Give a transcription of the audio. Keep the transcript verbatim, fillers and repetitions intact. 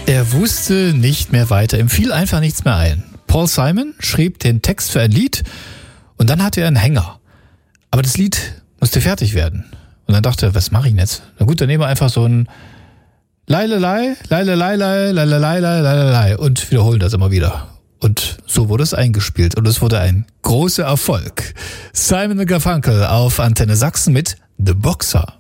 Er wusste nicht mehr weiter, ihm fiel einfach nichts mehr ein. Paul Simon schrieb den Text für ein Lied und dann hatte er einen Hänger. Aber das Lied musste fertig werden. Und dann dachte er, was mache ich denn jetzt? Na gut, dann nehmen wir einfach so ein Leilelei, Leilelei, Leilelei, Leilelei und wiederholen das immer wieder. Und so wurde es eingespielt und es wurde ein großer Erfolg. Simon and Garfunkel auf Antenne Sachsen mit The Boxer.